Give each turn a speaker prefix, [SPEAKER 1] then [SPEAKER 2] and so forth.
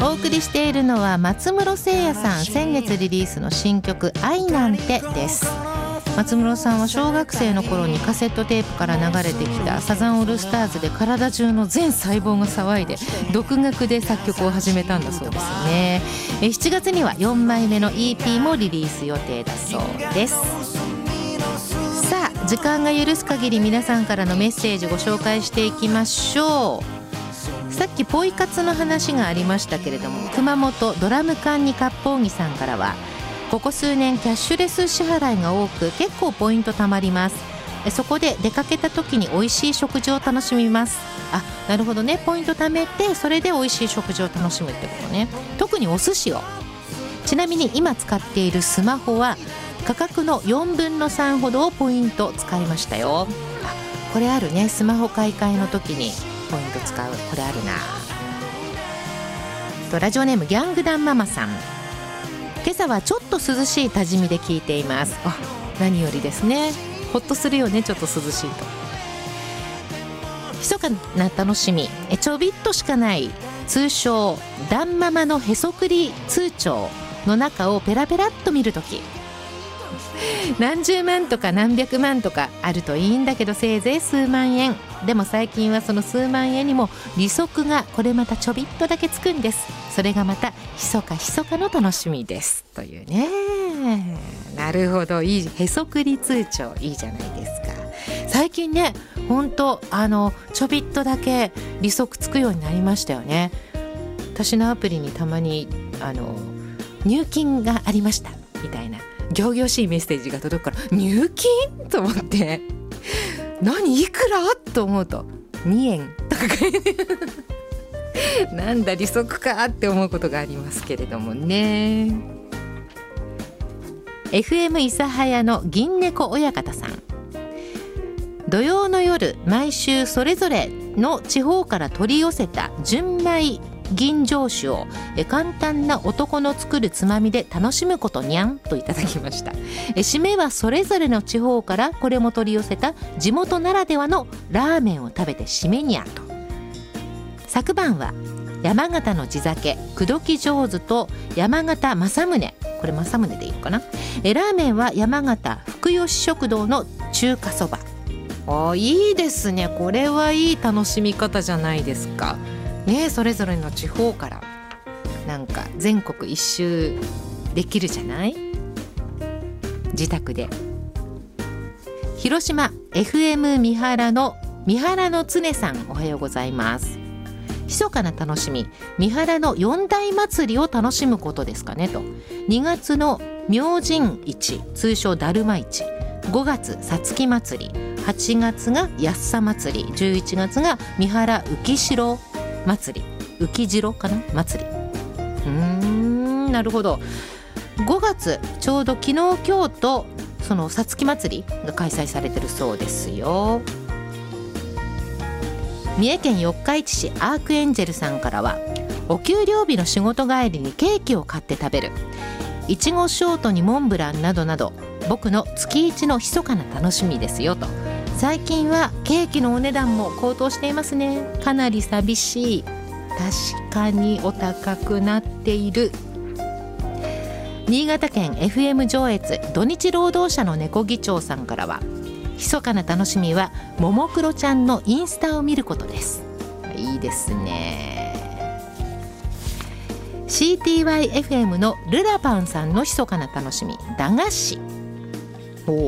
[SPEAKER 1] お送りしているのは松室聖弥さん先月リリースの新曲愛なんてです。松室さんは小学生の頃にカセットテープから流れてきたサザンオールスターズで体中の全細胞が騒いで独学で作曲を始めたんだそうですね。7月には4枚目の EP もリリース予定だそうです。さあ時間が許す限り皆さんからのメッセージご紹介していきましょう。さっきポイ活の話がありましたけれども、熊本ドラム缶に割烹着さんからは、ここ数年キャッシュレス支払いが多く結構ポイント貯まります。そこで出かけた時に美味しい食事を楽しみます。あ、なるほどね。ポイント貯めてそれで美味しい食事を楽しむってことね。特にお寿司を。ちなみに今使っているスマホは価格の4分の3ほどをポイント使いましたよ。あ、これあるね。スマホ買い替えの時にポイント使う、これあるな。とラジオネームギャングダンママさん、今朝はちょっと涼しい多治見で聞いています。あ、何よりですね。ほっとするよね、ちょっと涼しいと。密かな楽しみ、ちょびっとしかない通称ダンママのへそくり通帳の中をペラペラっと見るとき、何十万とか何百万とかあるといいんだけど、せいぜい数万円。でも最近はその数万円にも利息がこれまたちょびっとだけつくんです。それがまた密かの楽しみですというね。なるほど、いい。へそくり通帳いいじゃないですか。最近ね、ほんとちょびっとだけ利息つくようになりましたよね。私のアプリにたまに入金がありましたみたいな仰々しいメッセージが届くから、入金と思って、何いくらと思うと2円とかなんだ利息かって思うことがありますけれどもね。 FM 諫早の銀猫親方さん、土曜の夜毎週それぞれの地方から取り寄せた純米吟醸酒を簡単な男の作るつまみで楽しむことにゃんといただきました。締めはそれぞれの地方からこれも取り寄せた地元ならではのラーメンを食べて締めにゃんと。昨晩は山形の地酒口説き上手と山形正宗、これ正宗でいいのかな。ラーメンは山形福吉食堂の中華そば。いいですね。これはいい楽しみ方じゃないですかね。それぞれの地方からなんか全国一周できるじゃない、自宅で。広島 FM 三原の常さん、おはようございます。密かな楽しみ、三原の四大祭りを楽しむことですかねと。2月の明神市、通称だるま市、5月さつき祭り、8月がやっさ祭り、11月が三原浮城祭り、浮城かな祭り。なるほど。5月ちょうど昨日今日とそのさつき祭りが開催されてるそうですよ。三重県四日市市アークエンジェルさんからは、お給料日の仕事帰りにケーキを買って食べる、いちごショートにモンブランなどなど僕の月一の密かな楽しみですよと。最近はケーキのお値段も高騰していますね。かなり寂しい。確かにお高くなっている。新潟県 FM 上越土日労働者の猫議長さんからは、密かな楽しみはももクロちゃんのインスタを見ることです。いいですね。 CTYFM のルラパンさんの密かな楽しみ、駄菓子。